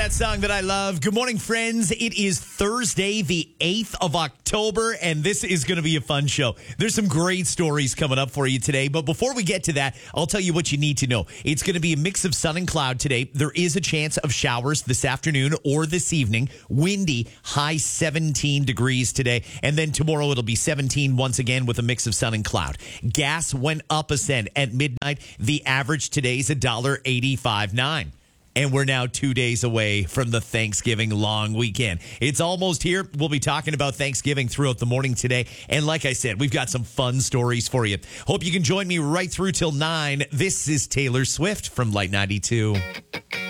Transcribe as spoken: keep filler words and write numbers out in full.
that song that I love. Good morning, friends. It is Thursday, the eighth of October, and this is going to be a fun show. There's some great stories coming up for you today, but before we get to that, I'll tell you what you need to know. It's going to be a mix of sun and cloud today. There is a chance of showers this afternoon or this evening. Windy, high seventeen degrees today, and then tomorrow it'll be seventeen once again with a mix of sun and cloud. Gas went up a cent at midnight. The average today is one dollar eighty-five nine. And we're now two days away from the Thanksgiving long weekend. It's almost here. We'll be talking about Thanksgiving throughout the morning today. And like I said, we've got some fun stories for you. Hope you can join me right through till nine. This is Taylor Swift from Light ninety-two.